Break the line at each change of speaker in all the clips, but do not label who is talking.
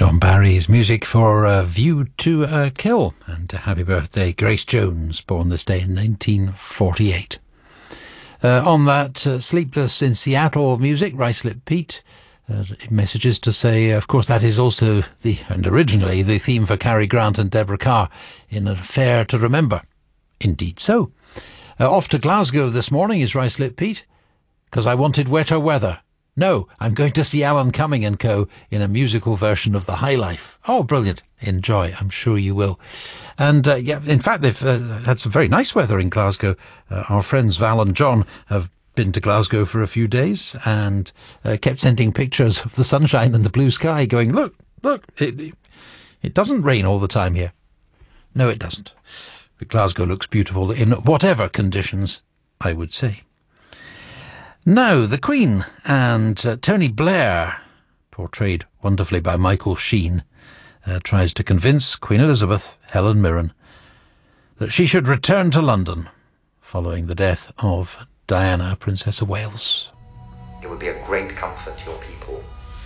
John Barry's music for View to a Kill. And happy birthday, Grace Jones, born this day in 1948. On that, Sleepless in Seattle music, Ruislip Pete. Messages to say, of course, that is also originally the theme for Cary Grant and Deborah Carr in A Fair to Remember. Indeed so. Off to Glasgow this morning is Ruislip Pete, because I wanted wetter weather. No, I'm going to see Alan Cumming and co. in a musical version of The High Life. Oh, brilliant. Enjoy. I'm sure you will. And, in fact, they've had some very nice weather in Glasgow. Our friends Val and John have been to Glasgow for a few days and kept sending pictures of the sunshine and the blue sky going, look, it doesn't rain all the time here. No, it doesn't. But Glasgow looks beautiful in whatever conditions, I would say. Now, the Queen and Tony Blair, portrayed wonderfully by Michael Sheen, tries to convince Queen Elizabeth, Helen Mirren, that she should return to London following the death of Diana, Princess of Wales.
It would be a great comfort to your people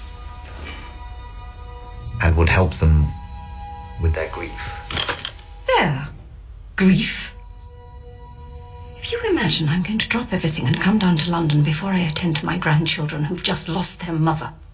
and would help them with their grief.
Their grief? If you imagine I'm going to drop everything and come down to London before I attend to my grandchildren who've just lost their mother,